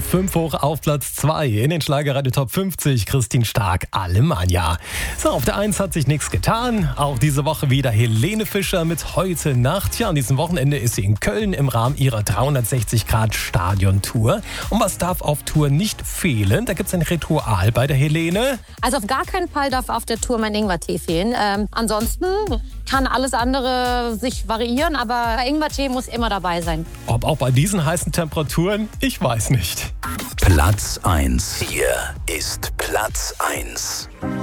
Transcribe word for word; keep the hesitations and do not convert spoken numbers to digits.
fünf hoch auf Platz zwei in den Schlagerradio Top fünfzig. Christine Stark, Alemannia. So, auf der eins hat sich nichts getan. Auch diese Woche wieder Helene Fischer mit Heute Nacht. Ja, an diesem Wochenende ist sie in Köln im Rahmen ihrer dreihundertsechzig Grad Stadion-Tour. Und was darf auf Tour nicht fehlen? Da gibt es ein Ritual bei der Helene. Also auf gar keinen Fall darf auf der Tour mein Ingwertee fehlen. Ähm, ansonsten kann alles andere sich variieren, aber Ingwertee muss immer dabei sein. Ob auch bei diesen heißen Temperaturen? Ich weiß nicht. Platz eins. Hier ist Platz eins.